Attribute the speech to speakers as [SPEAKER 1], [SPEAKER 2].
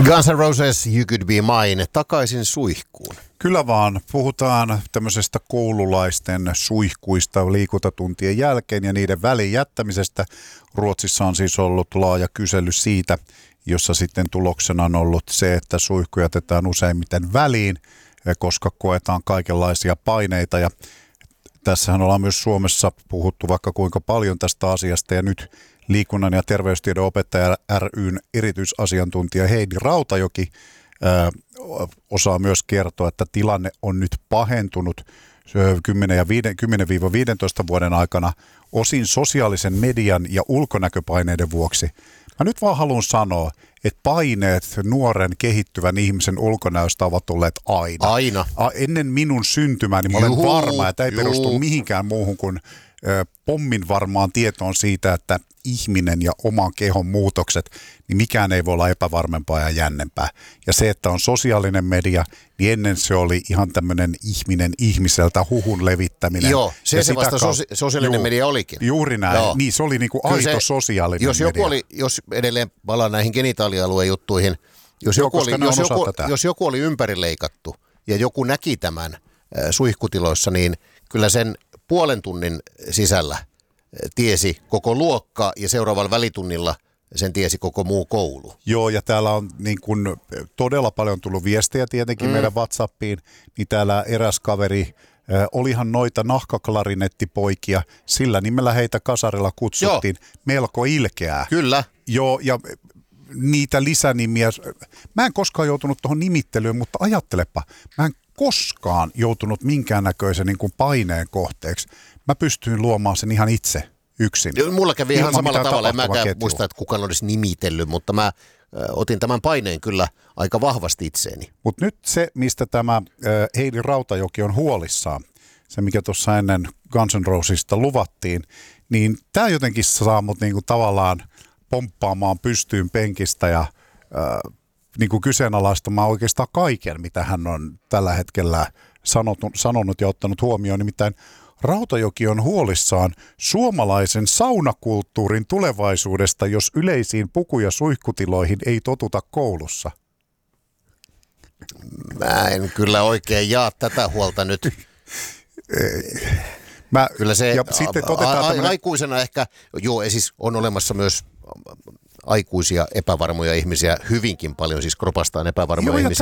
[SPEAKER 1] Guns N' Roses, You Could Be Mine, takaisin suihkuun.
[SPEAKER 2] Kyllä vaan, puhutaan tämmöisestä koululaisten suihkuista liikuntatuntien jälkeen ja niiden väliin jättämisestä. Ruotsissa on siis ollut laaja kysely siitä, jossa sitten tuloksena on ollut se, että suihku jätetään useimmiten väliin, koska koetaan kaikenlaisia paineita. Ja tässähän ollaan myös Suomessa puhuttu vaikka kuinka paljon tästä asiasta ja nyt liikunnan ja terveystiedon opettaja ry:n erityisasiantuntija Heidi Rautajoki osaa myös kertoa, että tilanne on nyt pahentunut 10-15 vuoden aikana osin sosiaalisen median ja ulkonäköpaineiden vuoksi. Mä nyt vaan haluan sanoa, että paineet nuoren kehittyvän ihmisen ulkonäöstä ovat olleet aina.
[SPEAKER 1] Aina.
[SPEAKER 2] Ennen minun syntymääni mä olen varma, että ei perustu mihinkään muuhun kuin pommin varmaan tietoon siitä, että ihminen ja oman kehon muutokset, niin mikään ei voi olla epävarmempaa ja jännempää. Ja se, että on sosiaalinen media, niin ennen se oli ihan tämmöinen ihminen ihmiseltä huhun levittäminen.
[SPEAKER 1] Joo, se vasta sosiaalinen media olikin.
[SPEAKER 2] Juuri näin. Joo. Niin, se oli niin kuin aito sosiaalinen media.
[SPEAKER 1] Jos edelleen palaan näihin genitaalialueen juttuihin, jos joku oli ympärileikattu ja joku näki tämän suihkutiloissa, niin kyllä sen puolen tunnin sisällä tiesi koko luokka ja seuraavalla välitunnilla sen tiesi koko muu koulu.
[SPEAKER 2] Joo, ja täällä on niin kun todella paljon tullut viestejä tietenkin meidän WhatsAppiin, niin täällä eräs kaveri, olihan noita nahkaklarinettipoikia, sillä nimellä heitä kasarilla kutsuttiin, melko ilkeää.
[SPEAKER 1] Kyllä.
[SPEAKER 2] Joo, ja niitä lisänimiä, mä en koskaan joutunut tuohon nimittelyyn, mutta ajattelepa, mä en koskaan joutunut minkäännäköisen niin kuin paineen kohteeksi. Mä pystyin luomaan sen ihan itse yksin.
[SPEAKER 1] Mulla kävi ihan samalla tavalla. En mäkään muista, että kukaan olisi nimitellyt, mutta mä otin tämän paineen kyllä aika vahvasti itseeni.
[SPEAKER 2] Mutta nyt se, mistä tämä Heidi Rautajoki on huolissaan, se mikä tuossa ennen Guns N' Rosesista luvattiin, niin tämä jotenkin saa mut niinku tavallaan pomppaamaan pystyyn penkistä ja niinku kyseenalaistamaan oikeastaan kaiken, mitä hän on tällä hetkellä sanonut ja ottanut huomioon. Nimittäin Rautajoki on huolissaan suomalaisen saunakulttuurin tulevaisuudesta, jos yleisiin puku- ja suihkutiloihin ei totuta koulussa.
[SPEAKER 1] Mä en kyllä oikein jaa tätä huolta nyt. Kyllä se ja sitten aikuisena ehkä, siis on olemassa myös aikuisia epävarmoja ihmisiä, hyvinkin paljon siis kropastaan epävarmoja ihmisiä.